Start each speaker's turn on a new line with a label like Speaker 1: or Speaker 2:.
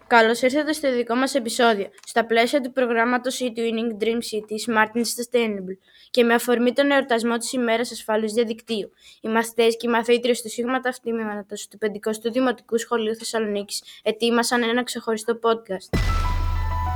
Speaker 1: Καλώς ήρθατε στο δικό μας επεισόδιο, στα πλαίσια του προγράμματος eTwinning Dream City Smart and Sustainable και με αφορμή τον εορτασμό της ημέρας ασφάλειας διαδικτύου. Οι μαθητές και οι μαθήτριες του Σίγμα Τμήματος του 50ου Δημοτικού Σχολείου Θεσσαλονίκης ετοίμασαν ένα ξεχωριστό podcast.